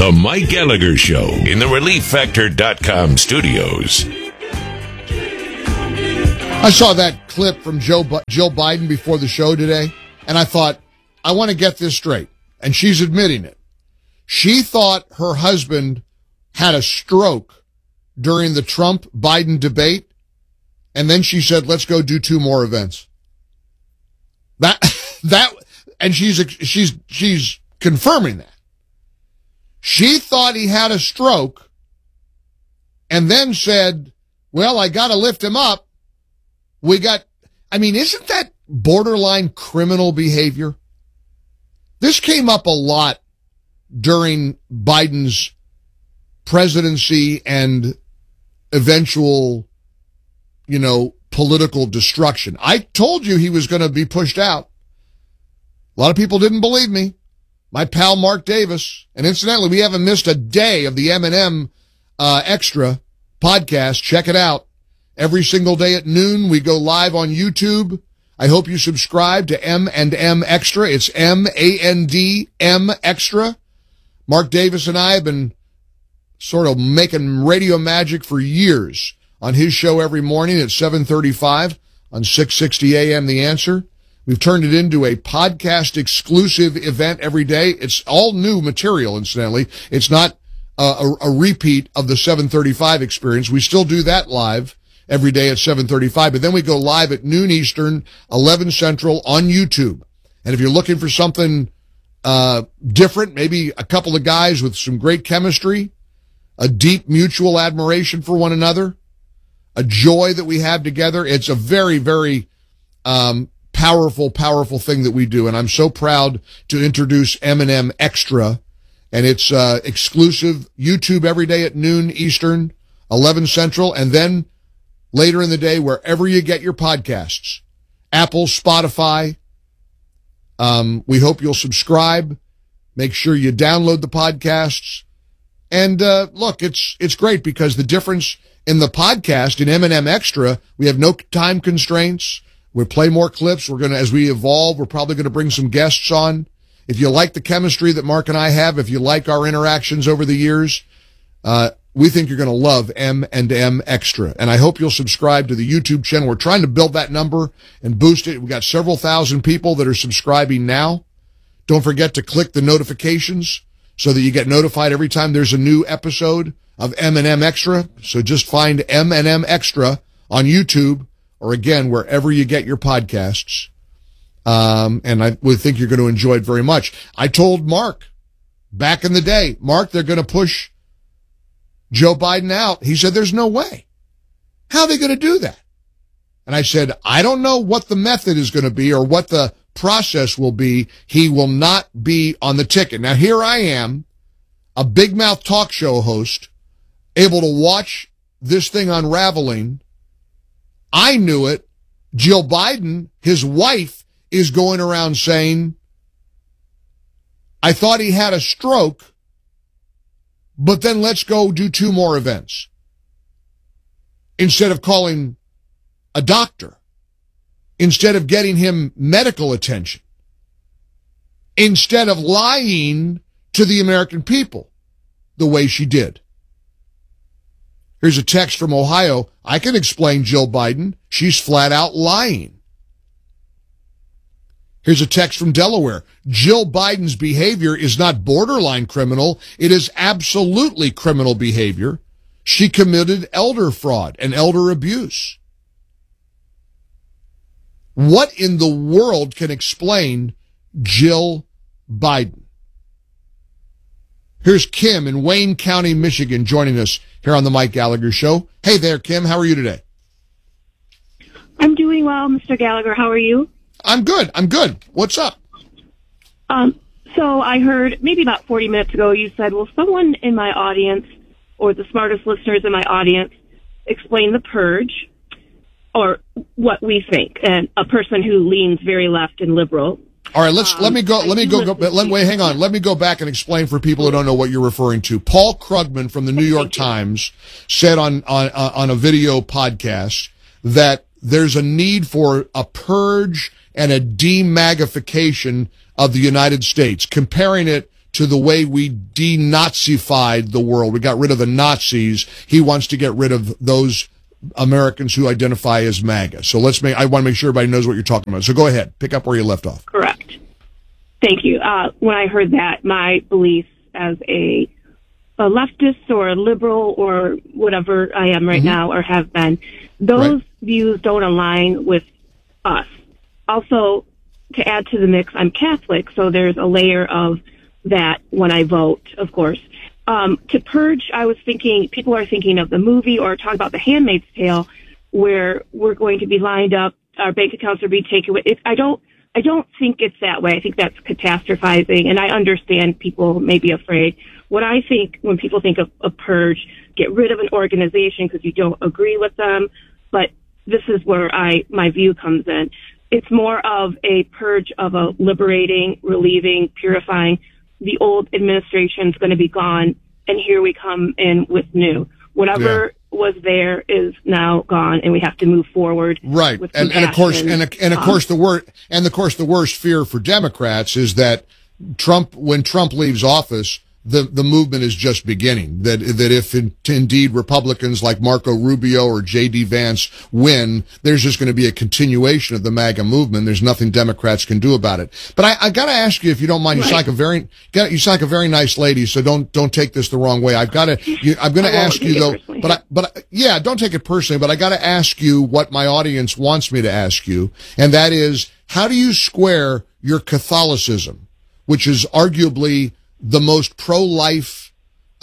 The Mike Gallagher Show in the ReliefFactor.com studios. I saw that clip from Jill Biden before the show today, and I thought, I want to get this straight. And she's admitting it. She thought her husband had a stroke during the Trump-Biden debate, and then she said, let's go do 2 more events. And she's confirming that. She thought he had a stroke and then said, well, I got to lift him up. Isn't that borderline criminal behavior? This came up a lot during Biden's presidency and eventual, political destruction. I told you he was going to be pushed out. A lot of people didn't believe me. My pal Mark Davis, and incidentally, we haven't missed a day of the M&M Extra podcast. Check it out. Every single day at noon, we go live on YouTube. I hope you subscribe to M&M Extra. It's M-A-N-D-M Extra. Mark Davis and I have been sort of making radio magic for years on his show every morning at 7:35 on 660 AM The Answer. We've turned it into a podcast exclusive event every day. It's all new material, incidentally. It's not a repeat of the 7:35 experience. We still do that live every day at 7:35, but then we go live at noon Eastern, 11 Central on YouTube. And if you're looking for something different, maybe a couple of guys with some great chemistry, a deep mutual admiration for one another, a joy that we have together, it's a very, very powerful thing that we do. And I'm so proud to introduce M&M Extra, and it's exclusive YouTube every day at noon Eastern, 11 Central, and then later in the day, wherever you get your podcasts, Apple, Spotify. We hope you'll subscribe. Make sure you download the podcasts. And look, it's great because the difference in the podcast, in M&M Extra, we have no time constraints. We'll play more clips. As we evolve, we're probably going to bring some guests on. If you like the chemistry that Mark and I have, if you like our interactions over the years, we think you're going to love M&M Extra. And I hope you'll subscribe to the YouTube channel. We're trying to build that number and boost it. We've got several thousand people that are subscribing now. Don't forget to click the notifications so that you get notified every time there's a new episode of M&M Extra. So just find M&M Extra on YouTube or, again, wherever you get your podcasts. And I would think you're going to enjoy it very much. I told Mark back in the day, Mark, they're going to push Joe Biden out. He said, there's no way. How are they going to do that? And I said, I don't know what the method is going to be or what the process will be. He will not be on the ticket. Now, here I am, a big mouth talk show host, able to watch this thing unraveling. I knew it. Jill Biden, his wife, is going around saying, I thought he had a stroke, but then let's go do 2 more events. Instead of calling a doctor, instead of getting him medical attention, instead of lying to the American people the way she did. Here's a text from Ohio. I can explain Jill Biden. She's flat out lying. Here's a text from Delaware. Jill Biden's behavior is not borderline criminal. It is absolutely criminal behavior. She committed elder fraud and elder abuse. What in the world can explain Jill Biden? Here's Kim in Wayne County, Michigan, joining us here on the Mike Gallagher Show. Hey there, Kim. How are you today? I'm doing well, Mr. Gallagher. How are you? I'm good. What's up? So I heard maybe about 40 minutes ago you said, will someone in my audience or the smartest listeners in my audience explain the purge or what we think, and a person who leans very left and liberal. All right, let me hang on. Let me go back and explain for people who don't know what you're referring to. Paul Krugman from the New York Times said on a video podcast that there's a need for a purge and a demagnification of the United States, comparing it to the way we denazified the world. We got rid of the Nazis. He wants to get rid of those Americans who identify as MAGA. So I want to make sure everybody knows what you're talking about. So go ahead. Pick up where you left off. Correct. Thank you. When I heard that, my beliefs as a leftist or a liberal or whatever I am right now or have been, those views don't align with us. Also, to add to the mix, I'm Catholic, so there's a layer of that when I vote, of course. To purge, I was thinking, people are thinking of the movie or talk about The Handmaid's Tale, where we're going to be lined up, our bank accounts are being taken away. I don't think it's that way. I think that's catastrophizing, and I understand people may be afraid. What I think when people think of a purge, get rid of an organization because you don't agree with them, but this is where my view comes in. It's more of a purge of a liberating, relieving, purifying. The old administration's going to be gone, and here we come in with new. Whatever was there is now gone, and we have to move forward. Right, and of course, the worst fear for Democrats is that when Trump leaves office, the movement is just beginning. That if indeed Republicans like Marco Rubio or J.D. Vance win, there's just going to be a continuation of the MAGA movement. There's nothing Democrats can do about it. But I got to ask you, if you don't mind, you sound like a very nice lady, so don't take this the wrong way. I'm going to ask you though, but don't take it personally. But I got to ask you what my audience wants me to ask you, and that is, how do you square your Catholicism, which is arguably the most pro-life,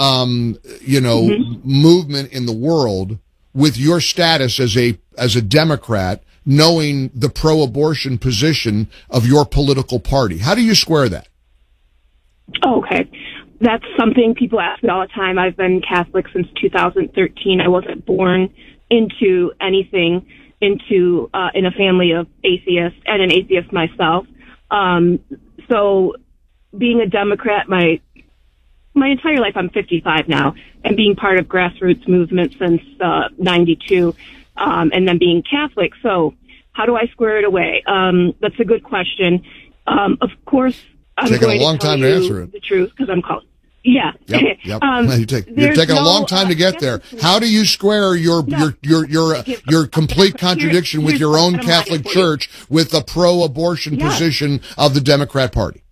movement in the world, with your status as a Democrat, knowing the pro-abortion position of your political party? How do you square that? Okay. That's something people ask me all the time. I've been Catholic since 2013. I wasn't born into anything, in a family of atheists, and an atheist myself. So being a Democrat, my entire life, I'm 55 now, and being part of grassroots movement since 92, and then being Catholic. So how do I square it away? That's a good question. Of course, I'm going to tell you the truth because I'm called. Yeah. Yep. You're taking a long time to get there. How do you square your complete contradiction with your own Catholic Church with the pro-abortion position of the Democrat Party?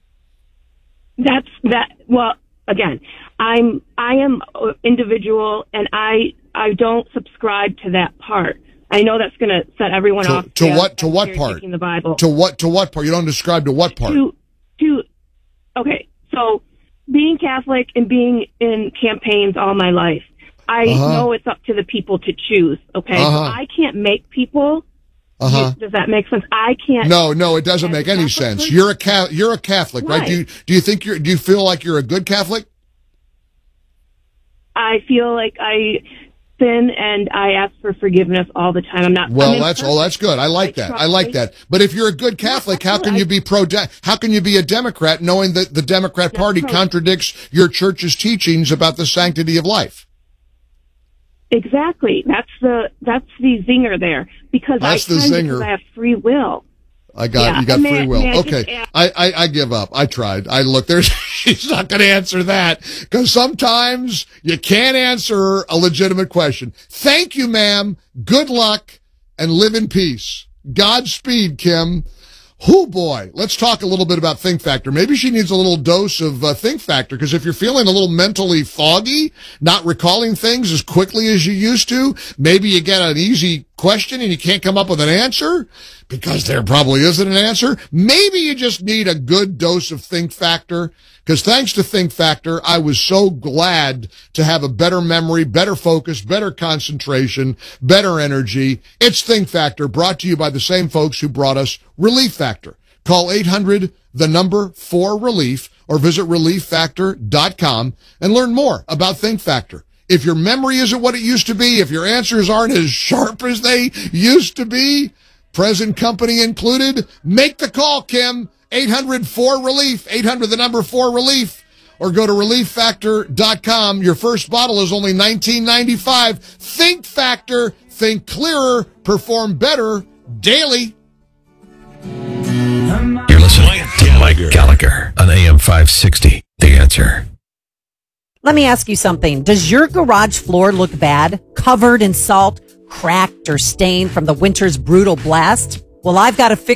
Well, again, I am an individual, and I don't subscribe to that part. I know that's going to set everyone off. To what part? The Bible. To what part? You don't describe to what part? Okay, so being Catholic and being in campaigns all my life, I know it's up to the people to choose. Okay, so I can't make people. Does that make sense? I can't. No, it doesn't make any sense. You're a Catholic, right? Do you feel like you're a good Catholic? I feel like I sin and I ask for forgiveness all the time. I'm not. Well, that's good. I like that. But if you're a good Catholic, how can you be how can you be a Democrat knowing that the Democrat Party contradicts your church's teachings about the sanctity of life? Exactly. That's the zinger there, because because I have free will. You got free will. Okay. I give up. I tried. She's not going to answer that, because sometimes you can't answer a legitimate question. Thank you, ma'am. Good luck and live in peace. Godspeed, Kim. Oh boy, let's talk a little bit about Think Factor. Maybe she needs a little dose of Think Factor, because if you're feeling a little mentally foggy, not recalling things as quickly as you used to, maybe you get an easy question and you can't come up with an answer because there probably isn't an answer. Maybe you just need a good dose of Think Factor, because thanks to Think Factor, I was so glad to have a better memory, better focus, better concentration, better energy. It's Think Factor, brought to you by the same folks who brought us Relief Factor. Call 800-4RELIEF or visit ReliefFactor.com and learn more about Think Factor. If your memory isn't what it used to be, if your answers aren't as sharp as they used to be, present company included, make the call, Kim. 800-4RELIEF, 800-4RELIEF, or go to ReliefFactor.com. Your first bottle is only $19.95. Think Factor, think clearer, perform better daily. You're listening to Mike Gallagher on AM 560. the answer. Let me ask you something. Does your garage floor look bad? Covered in salt, cracked, or stained from the winter's brutal blast? Well, I've got a fix